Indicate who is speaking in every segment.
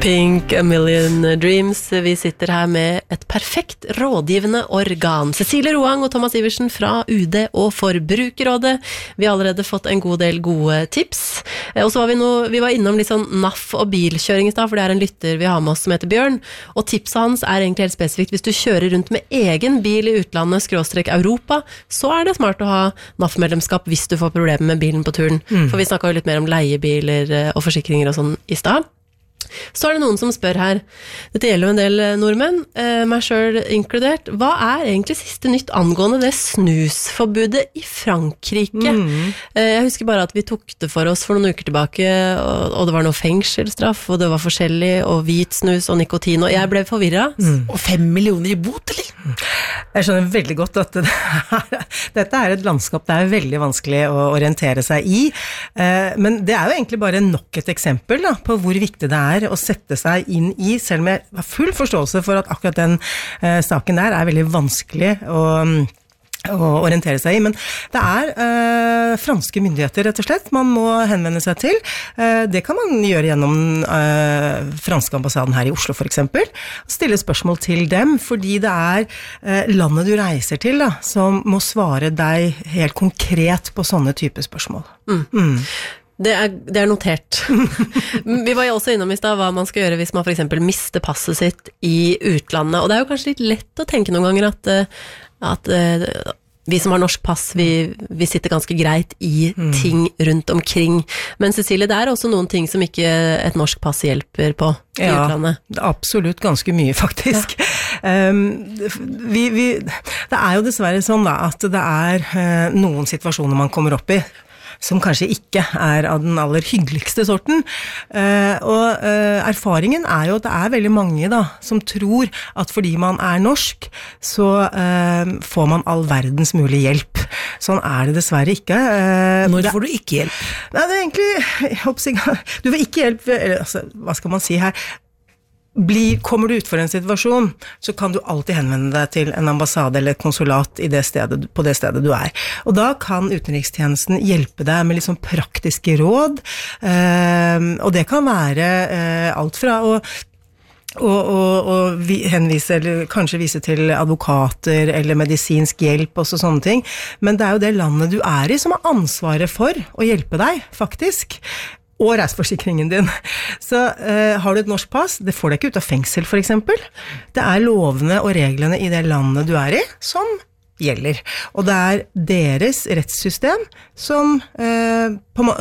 Speaker 1: Pink, A Million Dreams. Vi sitter her med et perfekt rådgivende organ. Cecilie Roang og Thomas Iversen fra UD og Forbrukerrådet. Vi har allerede fått en god del gode tips. Og så var vi var innom litt sånn NAF og bilkjøring i sted, for det er en lytter vi har med oss som heter Bjørn. Og tipset hans er egentlig helt spesifikt. Hvis du kjører rundt med egen bil i utlandet, /Europa, så er det smart å ha NAF-medlemskap hvis du får problemer med bilen på turen. For vi snakket jo litt mer om leiebiler og forsikringer og sånn i sted. Så er det noen som spør her, dette gjelder jo en del nordmenn, meg selv inkludert, hva er egentlig siste nytt angående det snusforbudet i Frankrike? Jeg husker bare at vi tok det for oss for noen uker tilbake, og det var noe fengselsstraff, og det var forskjellig, og hvit snus og nikotin, og jeg ble forvirret.
Speaker 2: Og 5 millioner i bot, eller? Jeg skjønner veldig godt at dette er et landskap det er veldig vanskelig å orientere seg i, men det er jo egentlig bare nok et eksempel da, på hvor viktig det er å sette seg inn i, selv om jeg har full forståelse for at akkurat den saken der er veldig vanskelig å orientere seg i, men det er franske myndigheter rett og slett man må henvende seg til. Det kan man gjøre gjennom franske ambassaden her i Oslo for eksempel, stille spørsmål til dem, fordi det er landet du reiser til da, som må svare deg helt konkret på sånne type spørsmål.
Speaker 1: Det er notert. Vi var jo også innom i sted hva man skal gjøre hvis man for eksempel mister passet sitt i utlandet, og det er jo kanskje litt lett å tenke noen ganger at vi som har norsk pass, vi sitter ganske greit i ting rundt omkring. Men Cecilie, det er også noen ting som ikke et norsk pass hjelper på i utlandet.
Speaker 2: Ja, absolutt ganske mye faktisk. Ja. Det er jo dessverre sånn da, at det er noen situasjoner man kommer opp i, som kanskje ikke er av den aller hyggeligste sorten. Og erfaringen er jo at det er veldig mange da, som tror at fordi man er norsk, så får man all verdens mulig hjelp. Sånn er det dessverre ikke.
Speaker 3: Når får du ikke hjelp?
Speaker 2: Nei, det er egentlig, du får ikke hjelp, altså, hva skal man si her? Kommer du ut for en situasjon, så kan du alltid henvende deg til en ambassade eller et konsulat på det stedet du er. Og da kan utenrikstjenesten hjelpe deg med litt sånn praktiske råd, og det kan være alt fra å henvise eller kanskje vise til advokater eller medisinsk hjelp og sånne ting, men det er jo det landet du er i som har ansvaret for å hjelpe deg, faktisk. Og reiseforsikringen din. Så har du et norsk pass, det får deg ikke ut av fengsel for eksempel. Det er lovene og reglene i det landet du er i som gjelder. Og det er deres rettssystem som er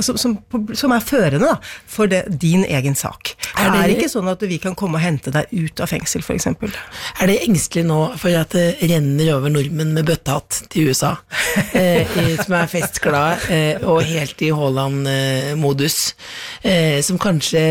Speaker 2: førende da, for din egen sak. Det er ikke sånn at vi kan komme og hente deg ut av fengsel for eksempel.
Speaker 3: Er det engstelig nå for at det renner over nordmenn med bøttehatt til USA, som er festglad og helt i Haaland-modus, som kanskje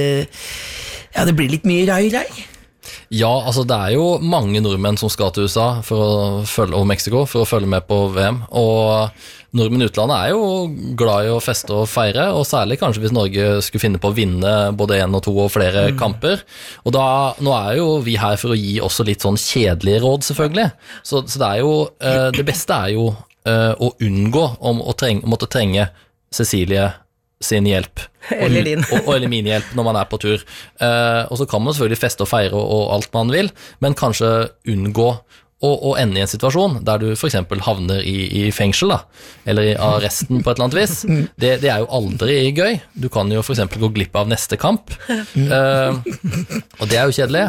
Speaker 3: det blir litt mye rai?
Speaker 4: Ja, altså det er jo mange nordmenn som skal til USA og Mexico for å følge med på VM, og nordmenn i utlandet er jo glad i å feste og feire, og særlig kanskje hvis Norge skulle finne på å vinne både 1 og 2 og flere kamper, og nå er jo vi her for å gi også litt sånn kjedelige råd selvfølgelig, så det er jo, det beste er jo å unngå å måtte trenge Cecilie sin hjelp eller min hjelp når man er på tur, og så kan man selvfølgelig feste og feire og alt man vil, men kanskje unngå å ende i en situasjon der du for eksempel havner i fengsel da, eller i arresten på et eller annet vis. Det er jo aldri gøy. Du kan jo for eksempel gå glipp av neste kamp, og det er jo kjedelig,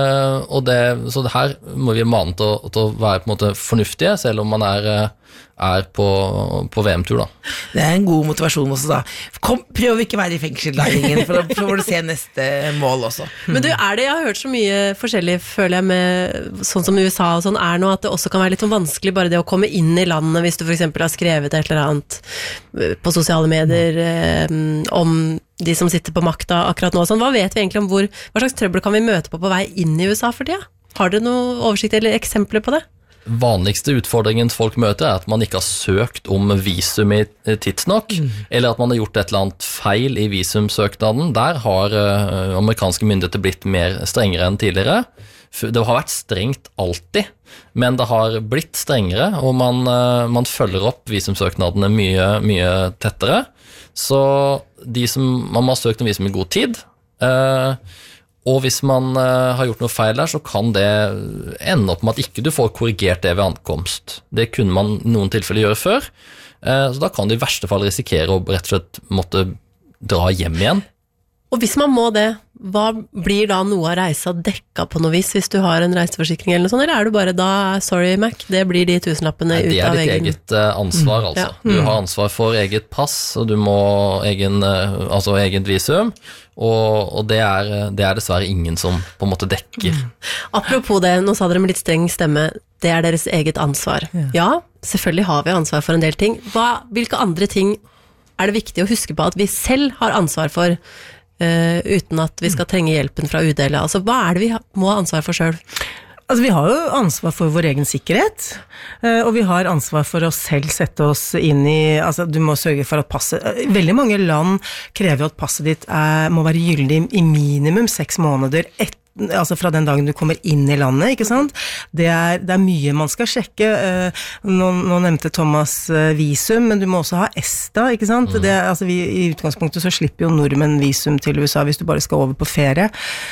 Speaker 4: så det her må vi mane til å være på en måte fornuftige, selv om man er på VM-tur da.
Speaker 3: Det er en god motivasjon også da. Prøv ikke å være i fengsel da, Ingen, for da får du se neste mål også.
Speaker 1: Men jeg har hørt så mye forskjellig, føler jeg, med sånn som USA og sånn er nå, at det også kan være litt sånn vanskelig bare det å komme inn i landet, hvis du for eksempel har skrevet et eller annet på sosiale medier om de som sitter på makta akkurat nå. Sånn. Hva vet vi egentlig om hva slags trøbbel kan vi møte på vei inn i USA for tida? Har du noe oversikt eller eksempler på det?
Speaker 4: Vanligste utfordringen folk møter er at man ikke har søkt om visum i tidsnok, eller at man har gjort et eller annet feil i visumsøknaden. Der har amerikanske myndigheter blitt mer strengere enn tidligere. Det har vært strengt alltid, men det har blitt strengere, og man følger opp visumsøknadene mye, mye tettere. Så man må ha søkt om visum i god tid, Og hvis man har gjort noe feil der, så kan det ende opp med at ikke du får korrigert det ved ankomst. Det kunne man i noen tilfeller gjøre før, så da kan du i verste fall risikere å rett og slett måtte dra hjem igjen.
Speaker 1: Og hvis man må det, hva blir da noe av reisa dekka på noe vis hvis du har en reiseforsikring eller noe sånt, eller er du bare da, sorry Mac, det blir de tusenlappene ut av egen...
Speaker 4: Det er ditt eget ansvar, altså. Du har ansvar for eget pass, og du må eget visum, og det er dessverre ingen som på en måte dekker.
Speaker 1: Apropos det, nå sa dere med litt streng stemme, det er deres eget ansvar. Ja, selvfølgelig har vi ansvar for en del ting. Hvilke andre ting er det viktig å huske på at vi selv har ansvar for, uten at vi skal trenge hjelpen fra UD? Altså, hva er det vi må ha ansvar for selv?
Speaker 2: Altså, vi har jo ansvar for vår egen sikkerhet, og vi har ansvar for å selv sette oss inn i, altså du må sørge for at passet, veldig mange land krever at passet ditt må være gyldig i minimum 6 måneder altså fra den dagen du kommer inn i landet, ikke sant? Det er mye man skal sjekke. Nå nevnte Thomas visum, men du må også ha ESTA, ikke sant? I utgangspunktet så slipper jo nordmenn visum til USA hvis du bare skal over på ferie.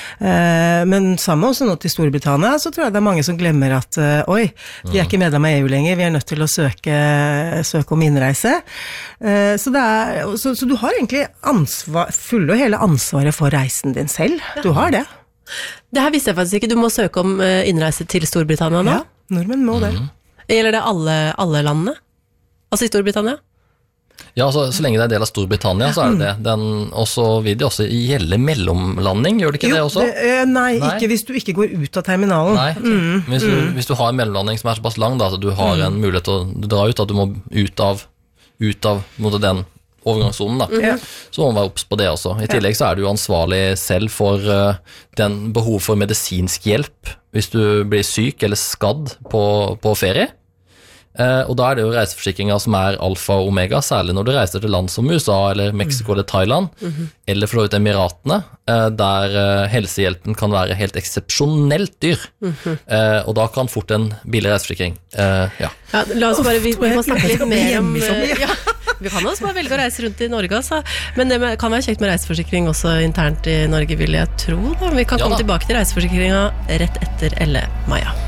Speaker 2: Men samme også nå til Storbritannia, så tror jeg det er mange som glemmer at vi er ikke medlem av EU lenger, vi er nødt til å søke om innreise. Så du har egentlig fulle og hele ansvaret for reisen din selv. Du har det.
Speaker 1: Det her visste jeg faktisk ikke. Du må søke om innreise til Storbritannia nå?
Speaker 2: Ja, nordmenn må det.
Speaker 1: Gjelder det alle landene? Altså i Storbritannia?
Speaker 4: Ja, altså, så lenge det er del av Storbritannia, så er det det. Og så vil det også gjelde mellomlanding, gjør det ikke det også?
Speaker 2: Nei, ikke hvis du ikke går ut av terminalen.
Speaker 4: Nei, hvis du har en mellomlanding som er såpass lang, da, så du har en mulighet til å dra ut, at du må ut av den overgangssonen da, så må man være obs på det også. I tillegg så er du jo ansvarlig selv for den behov for medisinsk hjelp hvis du blir syk eller skadd på ferie. Og da er det jo reiseforsikringer som er alfa og omega, særlig når du reiser til land som USA eller Mexico eller Thailand, eller for så vidt Emiratene, der helsehjelpen kan være helt eksepsjonelt dyr. Og da kan fort en billig reiseforsikring.
Speaker 1: La oss bare, vi må snakke litt mer om... Vi kan også bare velge å reise rundt i Norge, altså. Men det kan være kjekt med reiseforsikring også internt i Norge, vil jeg tro. Da. Vi kan komme tilbake til reiseforsikringa rett etter Elle Maja.